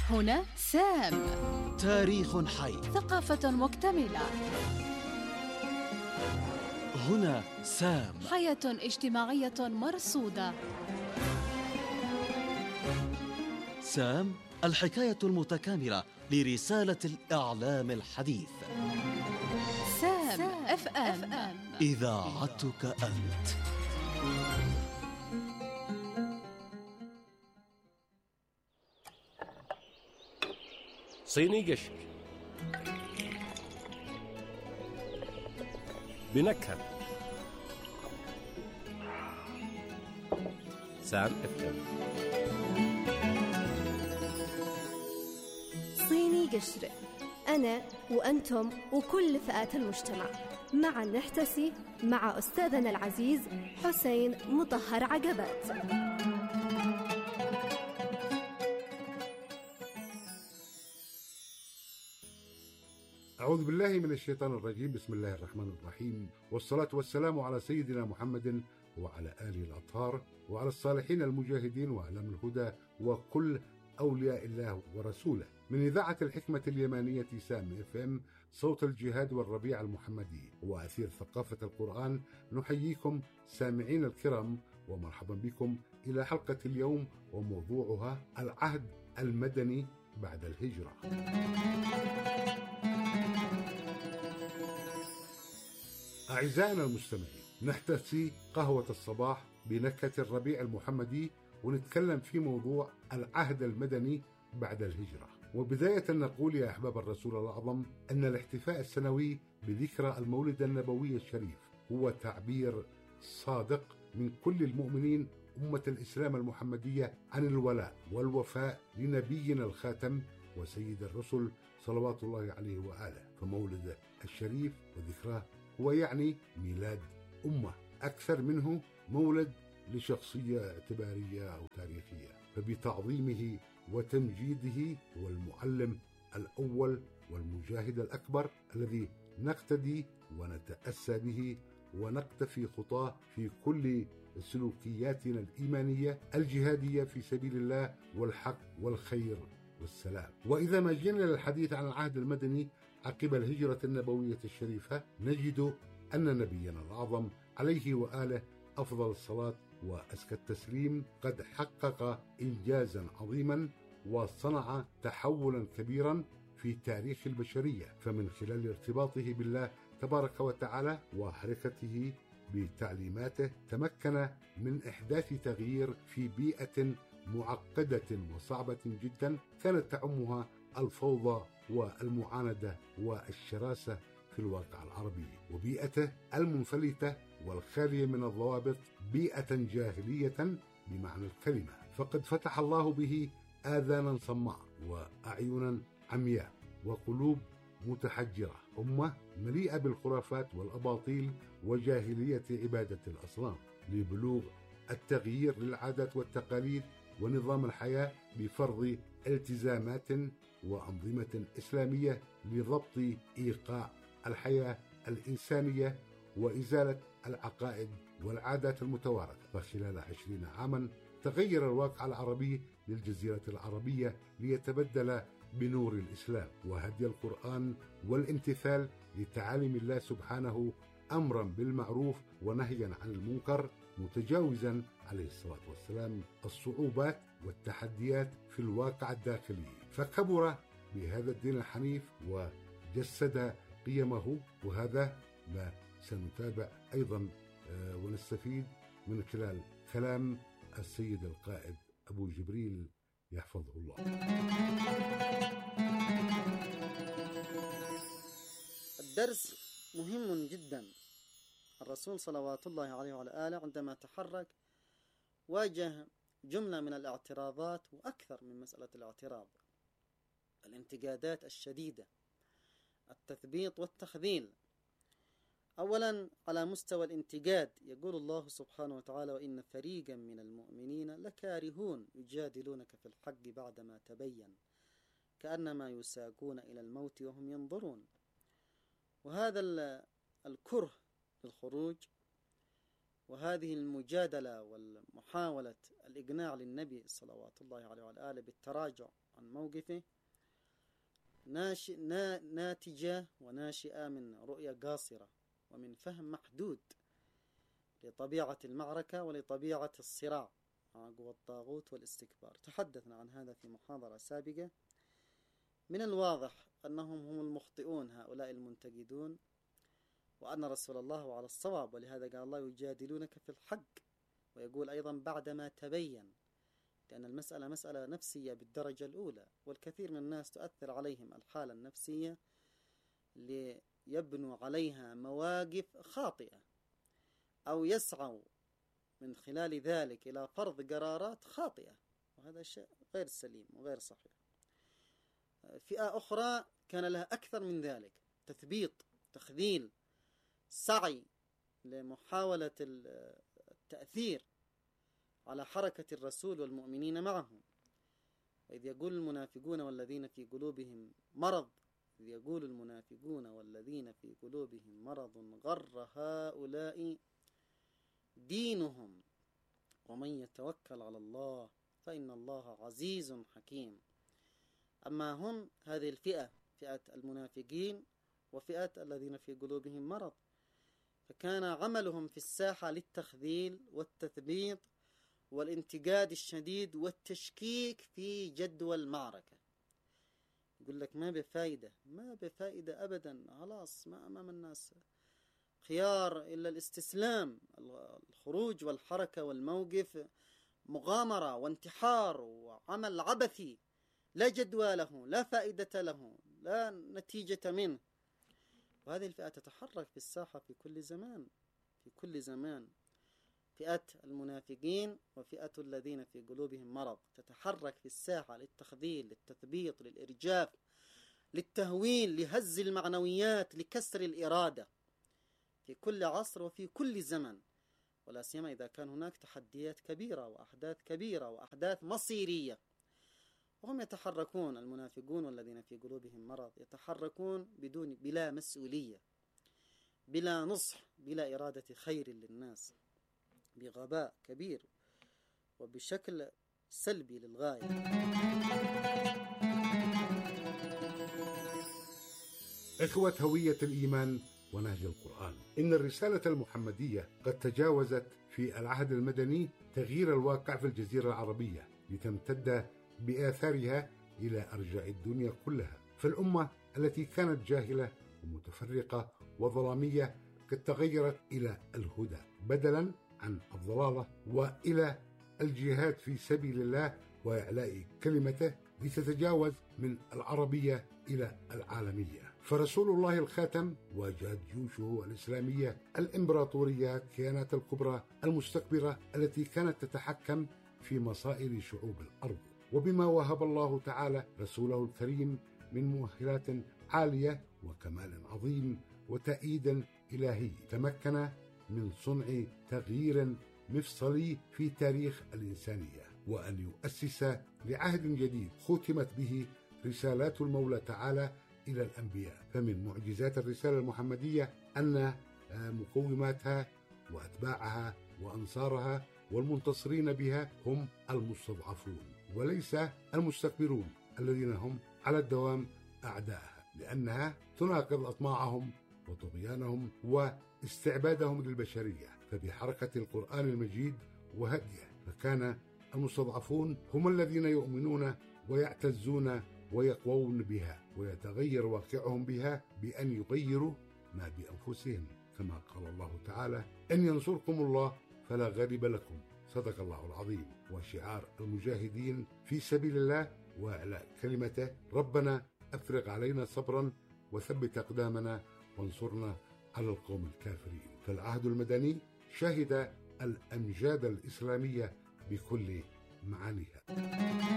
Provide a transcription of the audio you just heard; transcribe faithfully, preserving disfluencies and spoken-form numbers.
هنا سام. تاريخ حي، ثقافة مكتملة. هنا سام. حياة اجتماعية مرصودة. سام، الحكاية المتكاملة لرسالة الإعلام الحديث. سام اف ام، إذاعتك أنت. صيني قشر بنكهة. سام اف ام. صيني قشر، أنا وأنتم وكل فئات المجتمع معا نحتسي مع أستاذنا العزيز حسين مطهر عقبات. أعوذ بالله من الشيطان الرجيم. بسم الله الرحمن الرحيم، والصلاة والسلام على سيدنا محمد وعلى آله الأطهار وعلى الصالحين المجاهدين وأعلام الهدى وكل أولياء الله ورسوله. من إذاعة الحكمة اليمانية سام اف ام، صوت الجهاد والربيع المحمدي وأثير ثقافة القرآن، نحييكم سامعين الكرام ومرحبا بكم إلى حلقة اليوم، وموضوعها العهد المدني بعد الهجرة. أعزائنا المستمعين، نحتسي قهوة الصباح بنكهة الربيع المحمدي ونتكلم في موضوع العهد المدني بعد الهجرة. وبداية نقول يا أحباب الرسول الأعظم أن الاحتفاء السنوي بذكرى المولد النبوي الشريف هو تعبير صادق من كل المؤمنين أمة الإسلام المحمدية عن الولاء والوفاء لنبينا الخاتم وسيد الرسل صلوات الله عليه وآله. فمولده الشريف وذكراه هو يعني ميلاد أمة أكثر منه مولد لشخصية اعتبارية أو تاريخية. فبتعظيمه وتمجيده هو المعلم الأول والمجاهد الأكبر الذي نقتدي ونتأسى به ونقتفي خطاه في كل سلوكياتنا الإيمانية الجهادية في سبيل الله والحق والخير والسلام. وإذا ما جئنا للحديث عن العهد المدني عقب الهجرة النبوية الشريفة، نجد أن نبينا الأعظم عليه وآله أفضل الصلاة وأزكى التسليم قد حقق إنجازا عظيما وصنع تحولا كبيرا في تاريخ البشرية. فمن خلال ارتباطه بالله تبارك وتعالى وحركته بتعليماته تمكن من إحداث تغيير في بيئة معقدة وصعبة جدا كانت تعمها الفوضى والمعاندة والشراسة في الواقع العربي، وبيئته المنفلتة والخالية من الضوابط بيئة جاهلية بمعنى الكلمة. فقد فتح الله به آذانا صماء وأعينا عمياء وقلوب متحجرة، أمة مليئة بالخرافات والأباطيل وجاهلية عبادة الأصنام، لبلوغ التغيير للعادات والتقاليد ونظام الحياة بفرض التزامات وأنظمة إسلامية لضبط إيقاع الحياة الإنسانية وإزالة العقائد والعادات المتوارثة. فخلال عشرين عاما تغير الواقع العربي للجزيرة العربية ليتبدل بنور الإسلام وهدي القرآن والامتثال لتعاليم الله سبحانه، أمرا بالمعروف ونهيا عن المنكر، متجاوزا عليه الصلاة والسلام الصعوبات والتحديات في الواقع الداخلي. فكبر بهذا الدين الحنيف وجسد قيمه، وهذا ما سنتابع أيضا ونستفيد من خلال كلام السيد القائد أبو جبريل يحفظه الله. الدرس مهم جدا. الرسول صلوات الله عليه وعلى آله عندما تحرك واجه جملة من الاعتراضات، وأكثر من مسألة الاعتراض، الانتقادات الشديدة، التثبيط والتخذيل. أولا على مستوى الانتقاد يقول الله سبحانه وتعالى: وإن فريقا من المؤمنين لكارهون يجادلونك في الحق بعدما تبين كأنما يساقون إلى الموت وهم ينظرون. وهذا الكره للخروج وهذه المجادلة والمحاولة الإقناع للنبي صلوات الله عليه وعلى آله بالتراجع عن موقفه ناتجة وناشئة من رؤية قاصرة ومن فهم محدود لطبيعة المعركة ولطبيعة الصراع مع قوى الطاغوت والاستكبار. تحدثنا عن هذا في محاضرة سابقة. من الواضح أنهم هم المخطئون هؤلاء المنتقدون، وأن رسول الله على الصواب، ولهذا قال الله يجادلونك في الحق، ويقول أيضا بعدما تبين، لأن المسألة مسألة نفسية بالدرجة الأولى، والكثير من الناس تؤثر عليهم الحالة النفسية ليبنوا عليها مواقف خاطئة أو يسعوا من خلال ذلك إلى فرض قرارات خاطئة، وهذا شيء غير سليم وغير صحيح. فئة أخرى كان لها أكثر من ذلك، تثبيط، تخذيل، سعي لمحاولة التأثير على حركة الرسول والمؤمنين معه. وإذ يقول المنافقون والذين في قلوبهم مرض إذ يقول المنافقون والذين في قلوبهم مرض غر هؤلاء دينهم ومن يتوكل على الله فإن الله عزيز حكيم. أما هم هذه الفئة، فئة المنافقين وفئة الذين في قلوبهم مرض، فكان عملهم في الساحة للتخذيل والتثبيط والانتقاد الشديد والتشكيك في جدوى المعركة. يقول لك ما بفائدة، ما بفائدة أبدا، خلاص ما أمام الناس خيار إلا الاستسلام، الخروج والحركة والموقف مغامرة وانتحار وعمل عبثي لا جدوى له، لا فائدة له، لا نتيجة منه. وهذه الفئة تتحرك في الساحة في كل زمان في كل زمان فئة المنافقين وفئة الذين في قلوبهم مرض تتحرك في الساحة للتخذيل، للتثبيط، للإرجاف، للتهويل، لهز المعنويات، لكسر الإرادة في كل عصر وفي كل زمن، ولا سيما إذا كان هناك تحديات كبيرة وأحداث كبيرة وأحداث مصيرية. وهم يتحركون، المنافقون والذين في قلوبهم مرض يتحركون بدون بلا مسؤولية، بلا نصح، بلا إرادة خير للناس، بغباء كبير وبشكل سلبي للغاية. إخوة هوية الإيمان ونهج القرآن، إن الرسالة المحمدية قد تجاوزت في العهد المدني تغيير الواقع في الجزيرة العربية لتمتد بآثارها إلى أرجاء الدنيا كلها. فالأمة التي كانت جاهلة ومتفرقة وظلامية قد تغيرت إلى الهدى بدلا عن الضلالة، وإلى الجهاد في سبيل الله وإعلاء كلمته لتتجاوز من العربية إلى العالمية. فرسول الله الخاتم واجهت جيوشه الإسلامية الإمبراطوريات الكيانات الكبرى المستكبرة التي كانت تتحكم في مصائر شعوب الأرض. وبما وهب الله تعالى رسوله الكريم من مؤهلات عالية وكمال عظيم وتأييد إلهي، تمكن من صنع تغيير مفصلي في تاريخ الإنسانية، وأن يؤسس لعهد جديد ختمت به رسالات المولى تعالى إلى الأنبياء. فمن معجزات الرسالة المحمدية أن مقوماتها وأتباعها وأنصارها والمنتصرين بها هم المستضعفون وليس المستكبرون الذين هم على الدوام أعداءها، لأنها تناقض أطماعهم وطغيانهم واستعبادهم للبشرية. فبحركة القرآن المجيد وهديه فكان المستضعفون هم الذين يؤمنون ويعتزون ويقوون بها، ويتغير واقعهم بها بأن يغيروا ما بأنفسهم، كما قال الله تعالى: إن ينصركم الله فلا غالب لكم. صدق الله العظيم. وشعار المجاهدين في سبيل الله وإعلاء كلمته: ربنا أفرغ علينا صبرا وثبت أقدامنا وانصرنا على القوم الكافرين. فالعهد المدني شهد الأمجاد الإسلامية بكل معانيها.